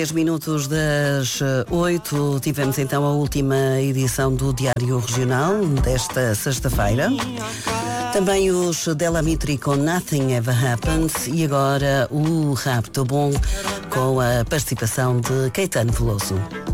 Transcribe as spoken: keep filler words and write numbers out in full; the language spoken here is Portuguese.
dez minutos das oito, tivemos então a última edição do Diário Regional desta sexta-feira. Também os Della Mitri com Nothing Ever Happens e agora o Rapto Bom com a participação de Caetano Veloso.